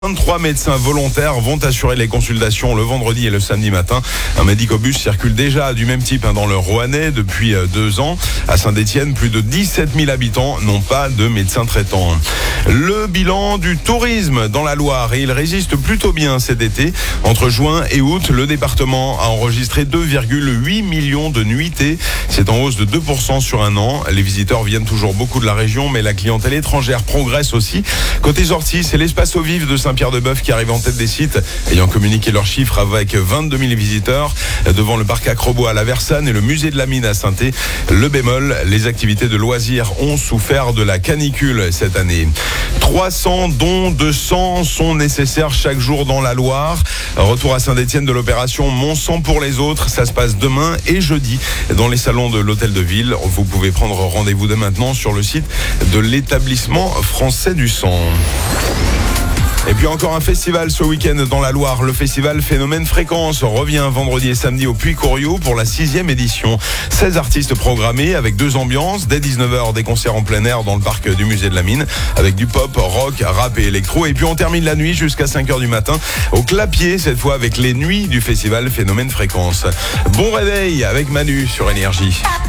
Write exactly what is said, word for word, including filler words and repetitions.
vingt-trois médecins volontaires vont assurer les consultations le vendredi et le samedi matin. Un médicobus circule déjà du même type dans le Roannais depuis deux ans. À Saint-Étienne, plus de dix-sept mille habitants n'ont pas de médecin traitant. Le bilan du tourisme dans la Loire, et il résiste plutôt bien cet été. Entre juin et août, le département a enregistré deux virgule huit millions de nuitées. C'est en hausse de deux pour cent sur un an. Les visiteurs viennent toujours beaucoup de la région, mais la clientèle étrangère progresse aussi. Côté sortie, c'est l'espace au vif de Saint-Pierre-de-Bœuf qui arrive en tête des sites, ayant communiqué leurs chiffres avec vingt-deux mille visiteurs devant le parc Acrobo à La Versanne et le musée de la Mine à Saint-Thé. Le bémol, les activités de loisirs ont souffert de la canicule cette année. trois cents dons de sang sont nécessaires chaque jour dans la Loire. Retour à Saint-Étienne de l'opération Mon sang pour les autres. Ça se passe demain et jeudi dans les salons de l'Hôtel de Ville. Vous pouvez prendre rendez-vous dès maintenant sur le site de l'établissement français du sang. Et puis encore un festival ce week-end dans la Loire. Le festival Phénomène Fréquence revient vendredi et samedi au Puy-Coriot pour la sixième édition. seize artistes programmés avec deux ambiances. Dès dix-neuf heures, des concerts en plein air dans le parc du musée de la Mine avec du pop, rock, rap et électro. Et puis on termine la nuit jusqu'à cinq heures du matin au Clapier, cette fois avec les nuits du festival Phénomène Fréquence. Bon réveil avec Manu sur Énergie.